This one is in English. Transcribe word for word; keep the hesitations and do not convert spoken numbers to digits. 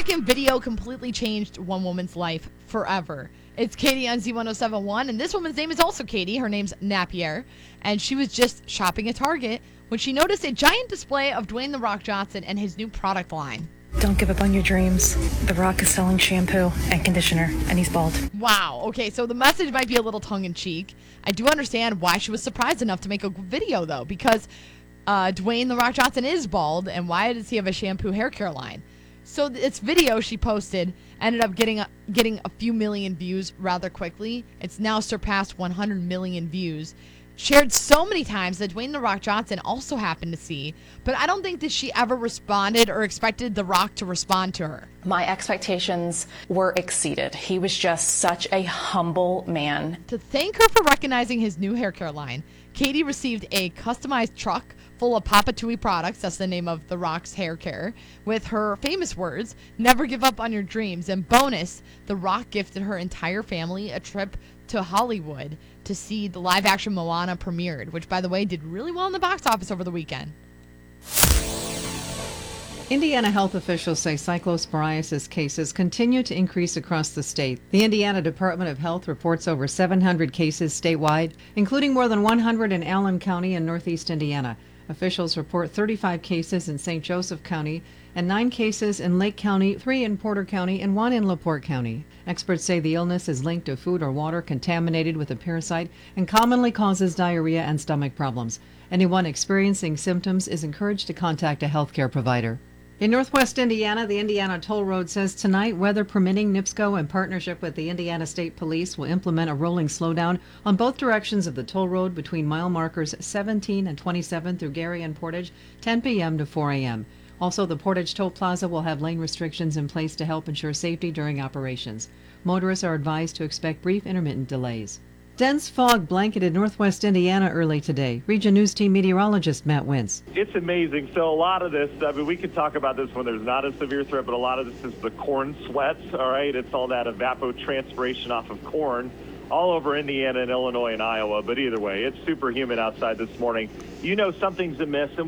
second video completely changed one woman's life forever. It's Katie on Z one oh seven point one, and this woman's name is also Katie. Her name's Napier, and she was just shopping at Target when she noticed a giant display of Dwayne The Rock Johnson and his new product line. Don't give up on your dreams. The Rock is selling shampoo and conditioner, and he's bald. Wow. Okay, so the message might be a little tongue-in-cheek. I do understand why she was surprised enough to make a video, though, because uh, Dwayne The Rock Johnson is bald, and why does he have a shampoo hair care line? So this video she posted ended up getting a, getting a few million views rather quickly. It's now surpassed one hundred million views. Shared so many times that Dwayne The Rock Johnson also happened to see, but I don't think that she ever responded or expected The Rock to respond to her. My expectations were exceeded. He was just such a humble man. To thank her for recognizing his new hair care line, Katie received a customized truck full of Papa Tui products, that's the name of The Rock's hair care, with her famous words, never give up on your dreams. And bonus, The Rock gifted her entire family a trip to Hollywood to see the live-action Moana premiered, which, by the way, did really well in the box office over the weekend. Indiana health officials say cyclosporiasis cases continue to increase across the state. The Indiana Department of Health reports over seven hundred cases statewide, including more than one hundred in Allen County and Northeast Indiana. Officials report thirty-five cases in Saint Joseph County and nine cases in Lake County, three in Porter County, and one in LaPorte County. Experts say the illness is linked to food or water contaminated with a parasite and commonly causes diarrhea and stomach problems. Anyone experiencing symptoms is encouraged to contact a healthcare provider. In Northwest Indiana, the Indiana Toll Road says tonight, weather permitting, NIPSCO, in partnership with the Indiana State Police, will implement a rolling slowdown on both directions of the toll road between mile markers seventeen and twenty-seven through Gary and Portage, ten p.m. to four a.m. Also, the Portage Toll Plaza will have lane restrictions in place to help ensure safety during operations. Motorists are advised to expect brief intermittent delays. Dense fog blanketed northwest Indiana early today. Region News Team meteorologist Matt Wentz. It's amazing. So a lot of this, I mean, we could talk about this when there's not a severe threat, but a lot of this is the corn sweats, all right? It's all that evapotranspiration off of corn all over Indiana and Illinois and Iowa. But either way, it's super humid outside this morning. You know something's amiss. And